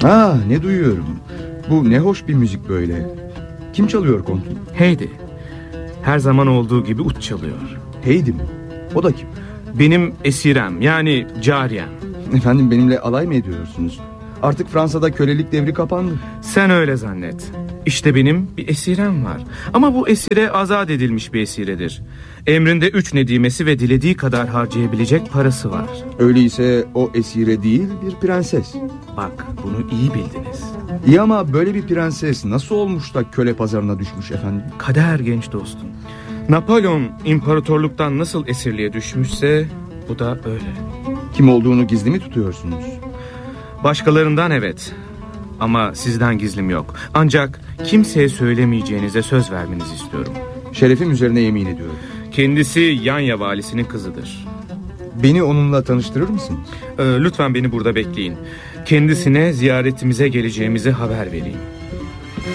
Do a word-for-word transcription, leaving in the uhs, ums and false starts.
Ah, ne duyuyorum. Bu ne hoş bir müzik böyle. Kim çalıyor kontum? Heidi. Her zaman olduğu gibi ut çalıyor. Heidi mi? O da kim? Benim esirem, yani cariyem. Efendim, benimle alay mı ediyorsunuz? Artık Fransa'da kölelik devri kapandı. Sen öyle zannet. İşte benim bir esirem var. Ama bu esire azat edilmiş bir esiredir. Emrinde üç nedimesi ve dilediği kadar harcayabilecek parası var. Öyleyse o esire değil, bir prenses. Bak, bunu iyi bildiniz. İyi ama böyle bir prenses nasıl olmuş da köle pazarına düşmüş efendim? Kader genç dostum. Napolyon imparatorluktan nasıl esirliğe düşmüşse bu da öyle. Kim olduğunu gizli mi tutuyorsunuz? Başkalarından evet. Ama sizden gizlim yok. Ancak kimseye söylemeyeceğinize söz vermenizi istiyorum. Şerefim üzerine yemin ediyorum. Kendisi Yanya valisinin kızıdır. Beni onunla tanıştırır mısınız? Ee, lütfen beni burada bekleyin. Kendisine ziyaretimize geleceğimizi haber vereyim.